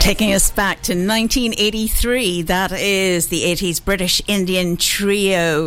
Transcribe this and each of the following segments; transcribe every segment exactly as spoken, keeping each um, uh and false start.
Taking us back to nineteen eighty-three, that is the eighties British Indian trio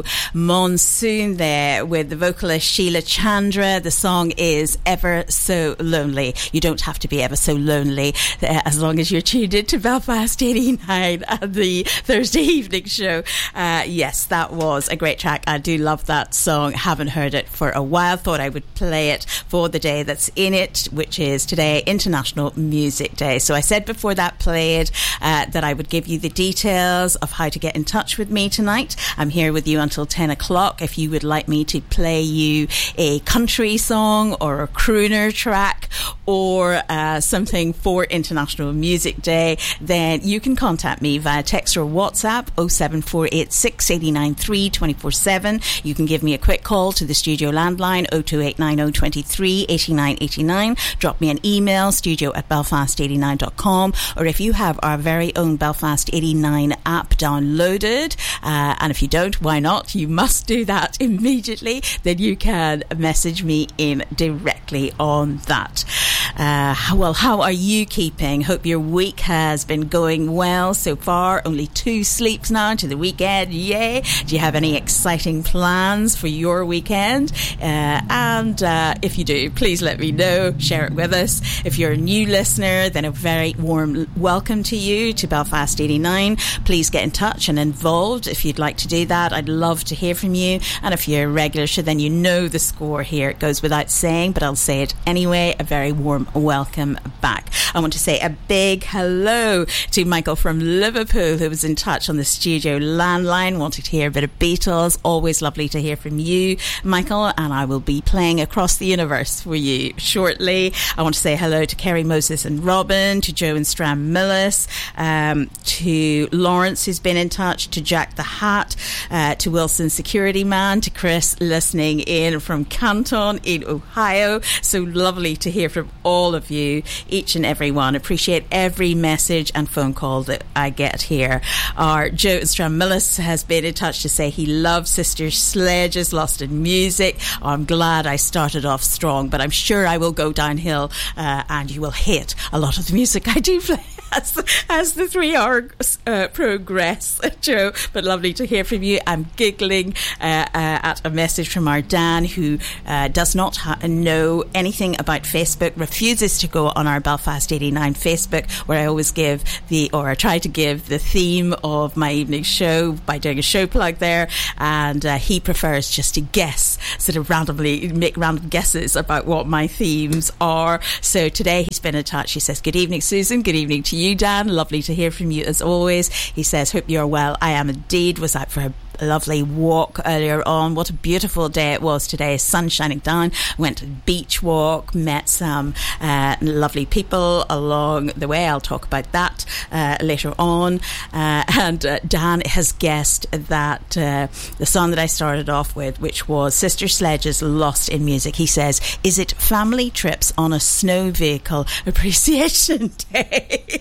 Monsoon there with the vocalist Sheila Chandra. The song is Ever So Lonely. You don't have to be ever so lonely uh, as long as you're tuned in to Belfast eighty-nine and the Thursday evening show. Uh, yes, that was a great track. I do love that song. Haven't heard it for a while. Thought I would play it for the day that's in it, which is today International Music Day. So I said before that played uh, that I would give you the details of how to get in touch with me tonight. I'm here with you until ten o'clock. If you would like me to play you a country song or a crooner track or uh, something for International Music Day, then you can contact me via text or WhatsApp oh seven four eight six, eight nine three, two four seven. You can give me a quick call to the studio landline oh two eight nine oh, two three, eight nine eight nine. Drop me an email, studio at belfast eighty-nine dot com. Or if you have our very own Belfast eighty-nine app downloaded, uh, and if you don't, why not? You must do that immediately. Then you can message me in directly on that. Uh, well, how are you keeping? Hope your week has been going well so far. Only two sleeps now to the weekend. Yay! Do you have any exciting plans for your weekend? Uh, and uh, if you do, please let me know. Share it with us. If you're a new listener, then a very warm welcome to you to Belfast eighty-nine. Please get in touch and involved if you'd like to do that. I'd love to hear from you. And if you're a regular, so then you know the score here. It goes without saying, but I'll say it anyway. A very warm welcome back. I want to say a big hello to Michael from Liverpool, who was in touch on the studio landline, wanted to hear a bit of Beatles. Always lovely to hear from you, Michael, and I will be playing Across the Universe for you shortly. I want to say hello to Kerry Moses and Robin, to Joe and Stram Millis, um, to Lawrence, who's been in touch, to Jack the Hat, uh, to Wilson Security Man, to Chris listening in from Canton in Ohio. So lovely to hear from all of you, each and every one. Appreciate every message and phone call that I get here. Our Joe and Stram Millis has been in touch to say he loves Sister Sledge's Lost in Music. Oh, I'm glad I started off strong, but I'm sure I will go downhill uh, and you will hate a lot of the music I do play as, as the three hours uh, progress, Joe. But lovely to hear from you. I'm giggling uh, uh, at a message from our Dan, who uh, does not ha- know anything about Facebook, refuses to go on our Belfast eighty-nine Facebook, where I always give the, or I try to give the theme of my evening show by doing a show plug there, and uh, he prefers just to guess, sort of randomly make random guesses about what my themes are. So today he's been in touch. He says, good evening, Susan. Good evening to you, Dan. Lovely to hear from you as always. He says, hope you're well. I am indeed. Was out for a A lovely walk earlier on. What a beautiful day it was today. Sun shining down. Went to the beach walk, met some uh, lovely people along the way. I'll talk about that uh, later on. Uh, and uh, Dan has guessed that uh, the song that I started off with, which was Sister Sledge's Lost in Music, he says, is it Family Trips on a Snow Vehicle Appreciation Day?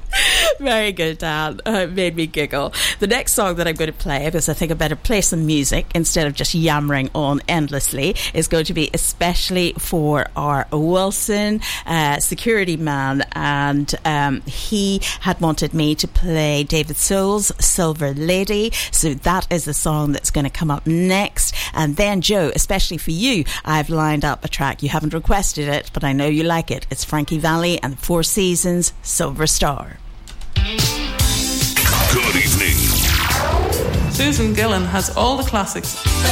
Very good, Dan. Uh, made me giggle. The next song that I'm going to play, because I think I better play some music instead of just yammering on endlessly, is going to be especially for our Wilson uh, security man, and um, he had wanted me to play David Soul's Silver Lady, so that is the song that's going to come up next. And then, Joe, especially for you, I've lined up a track. You haven't requested it, but I know you like it. It's Frankie Valli and Four Seasons, Silver Star. Good evening. Susan Gillen has all the classics.